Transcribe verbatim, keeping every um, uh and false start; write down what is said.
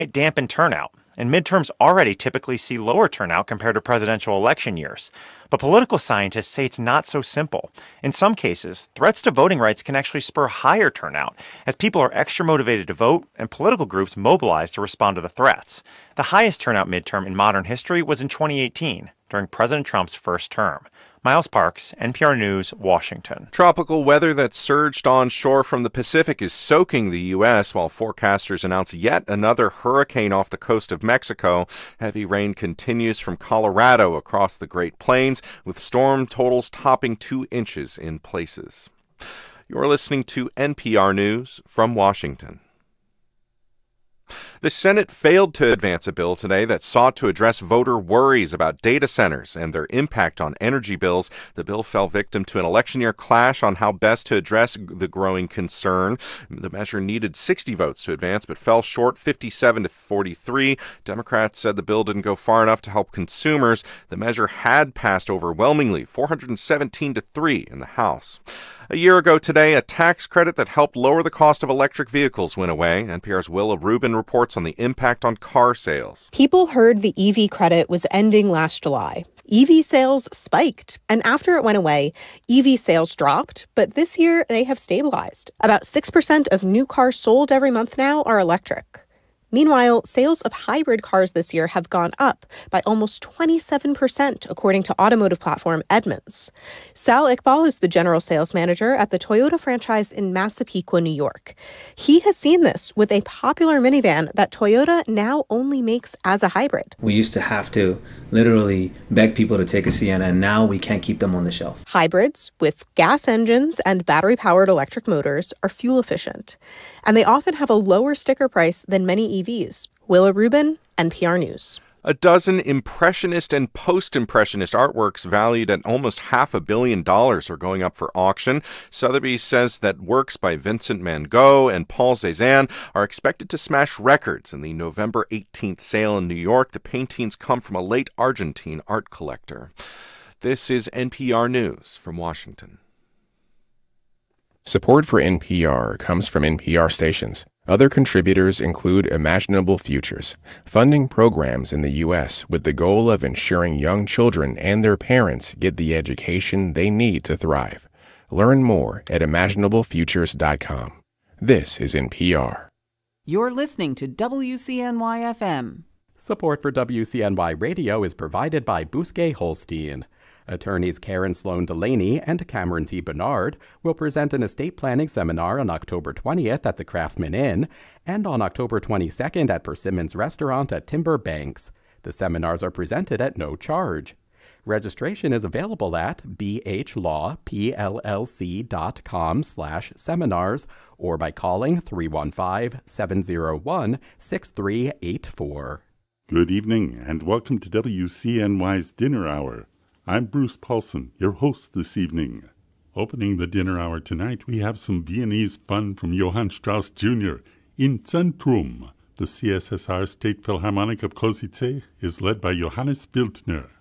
It dampened turnout, and midterms already typically see lower turnout compared to presidential election years. But political scientists say it's not so simple. In some cases, threats to voting rights can actually spur higher turnout, as people are extra motivated to vote and political groups mobilize to respond to the threats. The highest turnout midterm in modern history was in twenty eighteen, during President Trump's first term. Miles Parks, N P R News, Washington. Tropical weather that surged onshore from the Pacific is soaking the U S, while forecasters announce yet another hurricane off the coast of Mexico. Heavy rain continues from Colorado across the Great Plains, with storm totals topping two inches in places. You're listening to N P R News from Washington. The Senate failed to advance a bill today that sought to address voter worries about data centers and their impact on energy bills. The bill fell victim to an election year clash on how best to address the growing concern. The measure needed sixty votes to advance, but fell short fifty-seven to forty-three. Democrats said the bill didn't go far enough to help consumers. The measure had passed overwhelmingly, four hundred seventeen to three in the House. A year ago today, a tax credit that helped lower the cost of electric vehicles went away. N P R's Willa Rubin reports on the impact on car sales. People heard the E V credit was ending last July. E V sales spiked, and after it went away, E V sales dropped, but this year they have stabilized. About six percent of new cars sold every month now are electric. Meanwhile, sales of hybrid cars this year have gone up by almost twenty-seven percent, according to automotive platform Edmunds. Sal Iqbal is the general sales manager at the Toyota franchise in Massapequa, New York. He has seen this with a popular minivan that Toyota now only makes as a hybrid. We used to have to literally beg people to take a Sienna, and now we can't keep them on the shelf. Hybrids with gas engines and battery-powered electric motors are fuel efficient, and they often have a lower sticker price than many E Vs. Willa Rubin, N P R News. A dozen Impressionist and Post-Impressionist artworks valued at almost half a billion dollars are going up for auction. Sotheby's says that works by Vincent van Gogh and Paul Cézanne are expected to smash records in the November eighteenth sale in New York. The paintings come from a late Argentine art collector. This is N P R News from Washington. Support for N P R comes from N P R stations. Other contributors include Imaginable Futures, funding programs in the U S with the goal of ensuring young children and their parents get the education they need to thrive. Learn more at imaginable futures dot com. This is N P R. You're listening to W C N Y F M. Support for W C N Y Radio is provided by Bousquet Holstein. Attorneys Karen Sloan Delaney and Cameron T. Bernard will present an estate planning seminar on October twentieth at the Craftsman Inn and on October twenty-second at Persimmons Restaurant at Timber Banks. The seminars are presented at no charge. Registration is available at bhlawpllc.com slash seminars or by calling three one five, seven zero one, six three eight four. Good evening and welcome to W C N Y's Dinner Hour. I'm Bruce Paulson, your host this evening. Opening the dinner hour tonight, we have some Viennese fun from Johann Strauss Junior In Zentrum. The C S S R State Philharmonic of Kozice is led by Johannes Wildner.